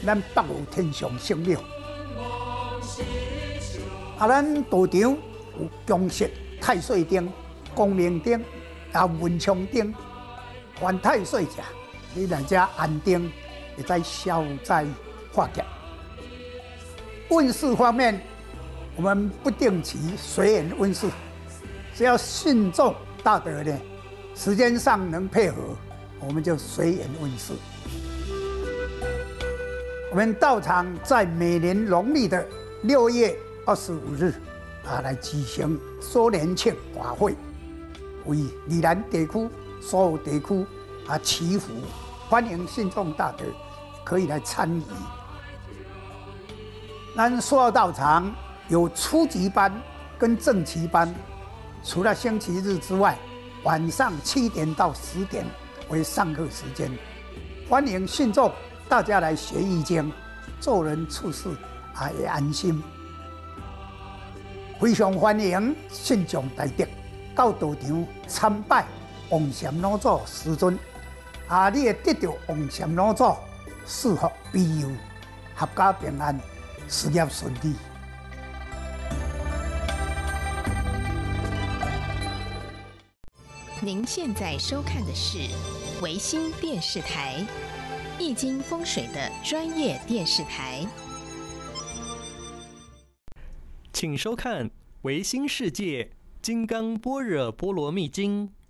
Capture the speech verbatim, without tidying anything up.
咱北有天上圣庙，啊，咱道场有供设太岁灯、光明灯、啊文昌灯，凡太岁者，你来遮安定，会使消灾化解。运势方面，我们不定期随缘运势，只要信众大德呢，时间上能配合，我们就随缘运势。我们道场在每年农历的六月二十五日啊，来举行周年庆法会，为宜兰地区所有地区啊祈福，欢迎信众大德可以来参与。咱塑料道场有初级班跟正级班，除了星期日之外，晚上七点到十点为上课时间，欢迎信众大家来学易经，做人处事啊也安心。非常欢迎信众大德到道场参拜王禅老祖师尊，啊，你会得到王禅老祖赐福庇佑，合家平安，事业顺利。 您现在收看的是维新电视台易经风水的专业电视台， 请收看维新世界金刚般若波罗蜜经。